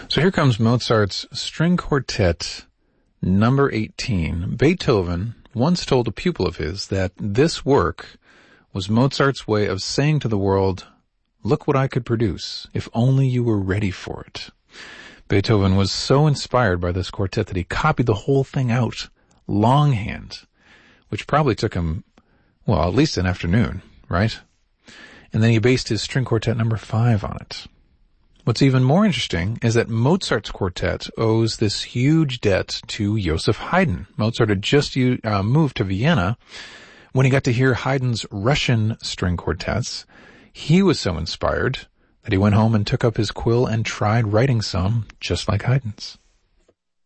So here comes Mozart's String Quartet number 18. Beethoven once told a pupil of his that this work was Mozart's way of saying to the world, "Look what I could produce, if only you were ready for it." Beethoven was so inspired by this quartet that he copied the whole thing out longhand, which probably took him, well, at least an afternoon, right? And then he based his String Quartet number 5 on it. What's even more interesting is that Mozart's quartet owes this huge debt to Joseph Haydn. Mozart had just moved to Vienna. When he got to hear Haydn's Russian string quartets, he was so inspired that he went home and took up his quill and tried writing some just like Haydn's.